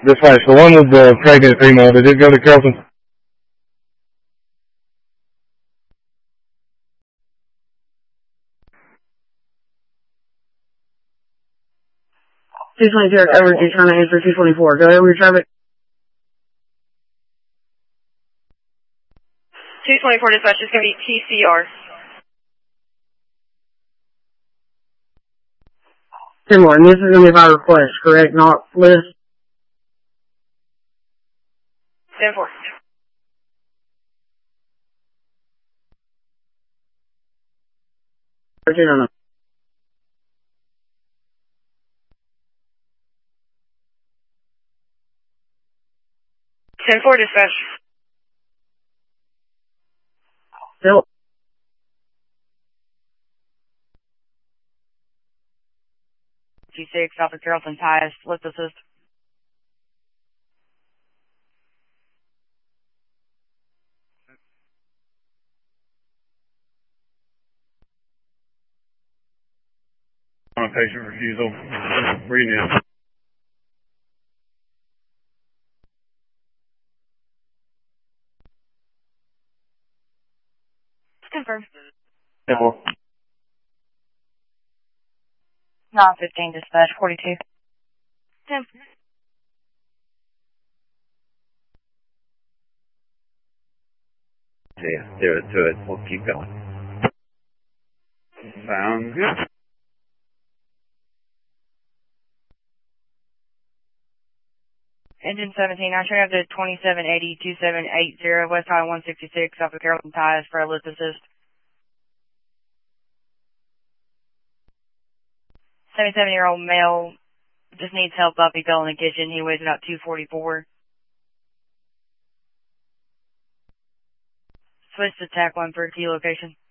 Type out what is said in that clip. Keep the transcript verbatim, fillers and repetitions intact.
Dispatch, the one with the pregnant female, did it go to Carrollton? two twenty-two, over, you're trying to answer two twenty-four. Go ahead with your traffic. two twenty-four dispatch is going to be T C R. Similar, and this is going to be by request, correct? Not list? ten four. thirteen oh nine. ten four dispatch. Still. G six, South of Carrollton, highest, lift assist. On a patient refusal. Reading it. Confirm. ten four. nine fifteen dispatch, forty-two. ten. Yeah, do it, do it. We'll keep going. Sounds good. Engine seventeen, I turn up to twenty-seven eighty, twenty-seven eighty, West Highway one sixty-six, South of Carrollton, highest for a lift assist. seventy-seven-year-old male just needs help up. He fell in the kitchen. He weighs about two forty-four. Switch to TAC one for key location.